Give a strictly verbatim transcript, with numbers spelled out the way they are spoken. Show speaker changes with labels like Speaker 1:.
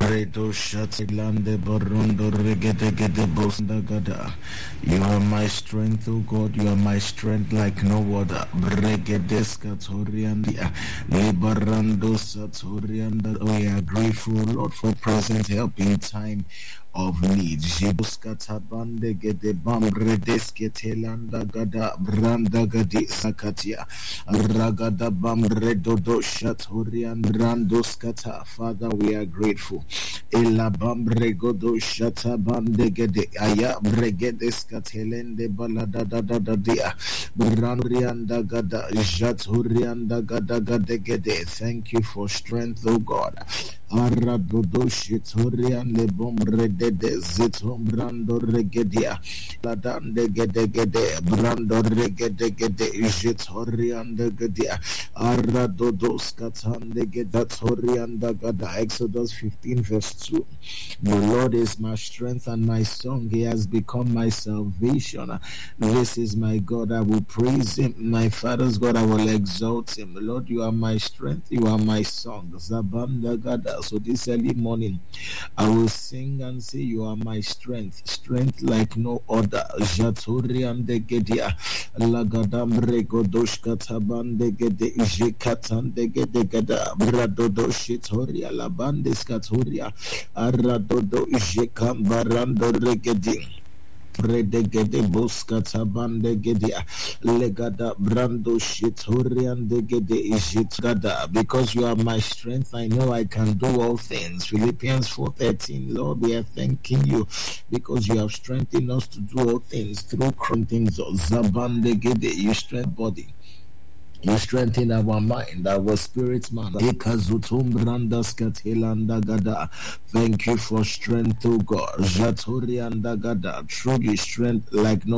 Speaker 1: Redo Shatilande Barondo Regedegede Bosndagada. You are my strength, O God, you are my strength like no other. Bregedeska Toriandia Liberando Satorianda. We are grateful, Lord, for present help in time of need. Jibuskata bande gede bamredeske telanda gada branda gadi sakatia ragada bamredo do shatorian randoskata. Father, we are grateful. Ela bamrego do shata bande gede aya bregedeska telende balada da da da dia brandrianda gada jatorianda gada gade gede. Thank you for strength, O God. Aradodo shitorian le bomrede de zitom brando regedia ladande gede gede brando regede gede shitorian de gedia aradodo skatande gede torian da gada. Exodus fifteen verse two. The Lord is my strength and my song, he has become my salvation. This is my God, I will praise him. My father's God, I will exalt him. Lord, you are my strength, you are my song. Zabanda gada. So this early morning I will sing and say, you are my strength, strength like no other. Jatorian de gedia lagadam regodoshka taban de gede jekatan de gede gada bradodo shitoria labandes katoria aradodo jekam barando regedi Redegede boskata bande gedia legada brando shitorian de gede jitgada. Because you are my strength, I know I can do all things. Philippians four thirteen. Lord, we are thanking you because you have strengthened us to do all things through Christ. Zabande gede, you strength body. You strengthen our mind, our spirit, man. Thank you for strength, O God. Truly strength like no